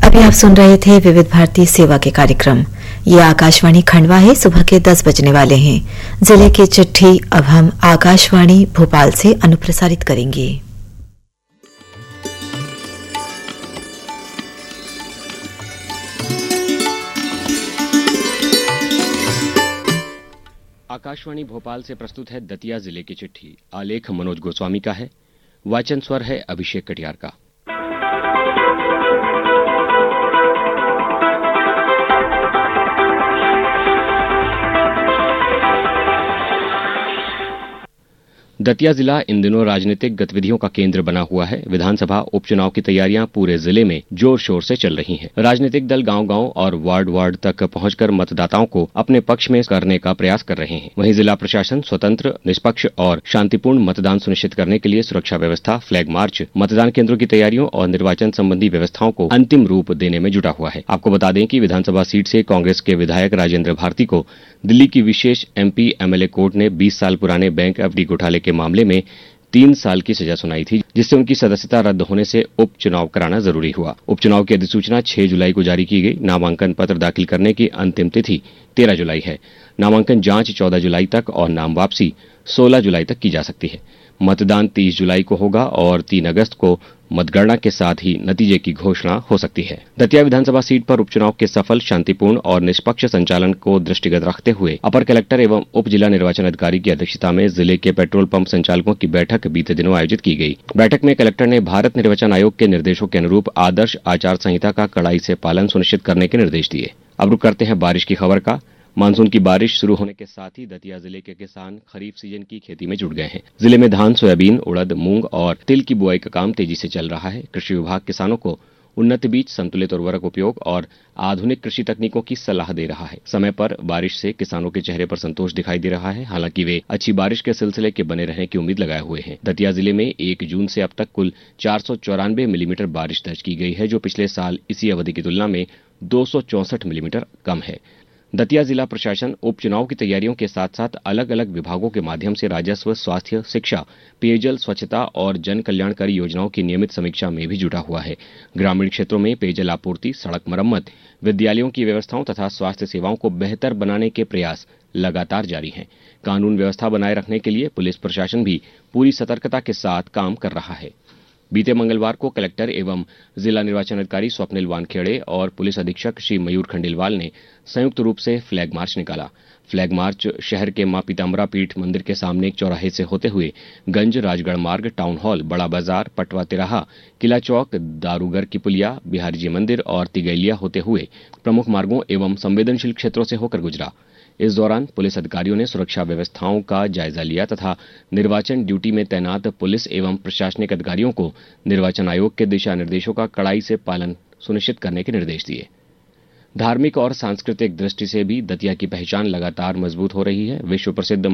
अभी आप सुन रहे थे विविध भारती सेवा के कार्यक्रम। ये आकाशवाणी खंडवा है। सुबह के 10 बजने वाले हैं। जिले की चिट्ठी अब हम आकाशवाणी भोपाल से अनुप्रसारित करेंगे। आकाशवाणी भोपाल से प्रस्तुत है दतिया जिले की चिट्ठी। आलेख मनोज गोस्वामी का है। वाचन स्वर है अभिषेक कटियार का। दतिया जिला इन दिनों राजनीतिक गतिविधियों का केंद्र बना हुआ है। विधानसभा उपचुनाव की तैयारियां पूरे जिले में जोर शोर से चल रही हैं। राजनीतिक दल गांव-गांव और वार्ड तक पहुंचकर मतदाताओं को अपने पक्ष में करने का प्रयास कर रहे हैं। वहीं जिला प्रशासन स्वतंत्र, निष्पक्ष और शांतिपूर्ण मतदान सुनिश्चित करने के लिए सुरक्षा व्यवस्था, फ्लैग मार्च, मतदान केंद्रों की तैयारियों और निर्वाचन संबंधी व्यवस्थाओं को अंतिम रूप देने में जुटा हुआ है। आपको बता दें कि विधानसभा सीट से कांग्रेस के विधायक राजेंद्र भारती को दिल्ली की विशेष एमपी एमएलए कोर्ट ने 20 साल पुराने बैंक एफडी घोटाले के मामले में 3 साल की सजा सुनाई थी, जिससे उनकी सदस्यता रद्द होने से उपचुनाव कराना जरूरी हुआ। उपचुनाव की अधिसूचना 6 जुलाई को जारी की गई। नामांकन पत्र दाखिल करने की अंतिम तिथि 13 जुलाई है। नामांकन जांच 14 जुलाई तक और नाम वापसी 16 जुलाई तक की जा सकती है। मतदान 30 जुलाई को होगा और 3 अगस्त को मतगणना के साथ ही नतीजे की घोषणा हो सकती है। दतिया विधानसभा सीट पर उपचुनाव के सफल, शांतिपूर्ण और निष्पक्ष संचालन को दृष्टिगत रखते हुए अपर कलेक्टर एवं उप जिला निर्वाचन अधिकारी की अध्यक्षता में जिले के पेट्रोल पंप संचालकों की बैठक बीते दिनों आयोजित की गई। बैठक में कलेक्टर ने भारत निर्वाचन आयोग के निर्देशों के अनुरूप आदर्श आचार संहिता का कड़ाई से पालन सुनिश्चित करने के निर्देश दिए। अब रुक करते हैं बारिश की खबर का। मानसून की बारिश शुरू होने के साथ ही दतिया जिले के किसान खरीफ सीजन की खेती में जुट गए हैं। जिले में धान, सोयाबीन, उड़द, मूंग और तिल की बुआई का काम तेजी से चल रहा है। कृषि विभाग किसानों को उन्नत बीज, संतुलित उर्वरक उपयोग और आधुनिक कृषि तकनीकों की सलाह दे रहा है। समय पर बारिश से किसानों के चेहरे पर संतोष दिखाई दे रहा है। हालांकि वे अच्छी बारिश के सिलसिले के बने रहने की उम्मीद लगाए हुए हैं। दतिया जिले में 1 जून से अब तक कुल 494 मिलीमीटर बारिश दर्ज की गई है, जो पिछले साल इसी अवधि की तुलना में 264 मिलीमीटर कम है। दतिया जिला प्रशासन उपचुनाव की तैयारियों के साथ साथ अलग अलग विभागों के माध्यम से राजस्व, स्वास्थ्य, शिक्षा, पेयजल, स्वच्छता और जन कल्याणकारी योजनाओं की नियमित समीक्षा में भी जुटा हुआ है। ग्रामीण क्षेत्रों में पेयजल आपूर्ति, सड़क मरम्मत, विद्यालयों की व्यवस्थाओं तथा स्वास्थ्य सेवाओं को बेहतर बनाने के प्रयास लगातार जारी हैं। कानून व्यवस्था बनाए रखने के लिए पुलिस प्रशासन भी पूरी सतर्कता के साथ काम कर रहा है। बीते मंगलवार को कलेक्टर एवं जिला निर्वाचन अधिकारी स्वप्निल वानखेड़े और पुलिस अधीक्षक श्री मयूर खंडेलवाल ने संयुक्त रूप से फ्लैग मार्च निकाला। फ्लैग मार्च शहर के मां पीताम्बरा पीठ मंदिर के सामने एक चौराहे से होते हुए गंज, राजगढ़ मार्ग, टाउन हॉल, बड़ा बाजार, पटवा तिराहा, किला चौक, दारूगर की पुलिया, बिहारी जी मंदिर और तिगैलिया होते हुए प्रमुख मार्गों एवं संवेदनशील क्षेत्रों से होकर गुजरा। इस दौरान पुलिस अधिकारियों ने सुरक्षा व्यवस्थाओं का जायजा लिया तथा निर्वाचन ड्यूटी में तैनात पुलिस एवं प्रशासनिक अधिकारियों को निर्वाचन आयोग के दिशा निर्देशों का कड़ाई से पालन सुनिश्चित करने के निर्देश दिए। धार्मिक और सांस्कृतिक दृष्टि से भी दतिया की पहचान लगातार मजबूत हो रही है। विश्व प्रसिद्ध